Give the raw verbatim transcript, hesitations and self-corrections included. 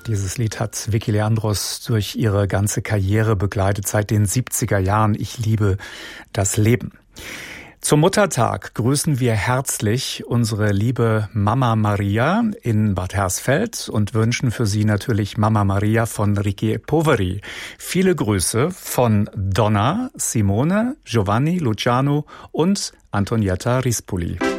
Dieses Lied hat Vicky Leandros durch ihre ganze Karriere begleitet, seit den siebziger Jahren. Ich liebe das Leben. Zum Muttertag grüßen wir herzlich unsere liebe Mama Maria in Bad Hersfeld und wünschen für sie natürlich Mama Maria von Ricky e Poveri. Viele Grüße von Donna, Simone, Giovanni, Luciano und Antonietta Rispoli.